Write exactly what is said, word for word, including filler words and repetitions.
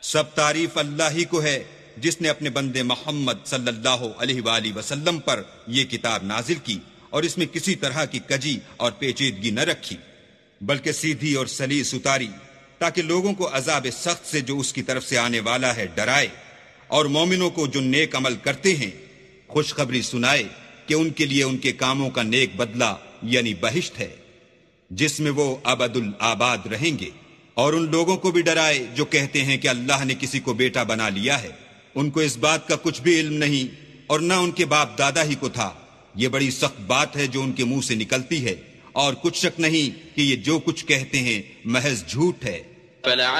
सब तारीफ अल्लाह ही को है जिसने अपने बंदे मोहम्मद सल्लल्लाहु अलैहि वसल्लम पर यह किताब नाजिल की और इसमें किसी तरह की कजी और पेचीदगी न रखी, बल्कि सीधी और सलीस उतारी, ताकि लोगों को अजाब सख्त से जो उसकी तरफ से आने वाला है डराए, और मोमिनों को जो नेक अमल करते हैं खुशखबरी सुनाए कि उनके लिए उनके कामों का नेक बदला यानी बहिश्त है, जिसमें वो अबदुल आबाद रहेंगे। और उन लोगों को भी डराए जो कहते हैं कि अल्लाह ने किसी को बेटा बना लिया है। उनको इस बात का कुछ भी इल्म नहीं और न उनके बाप दादा ही को था। ये बड़ी सख्त बात है जो उनके मुंह से निकलती है, और कुछ शक नहीं कि ये जो कुछ कहते हैं महज झूठ है।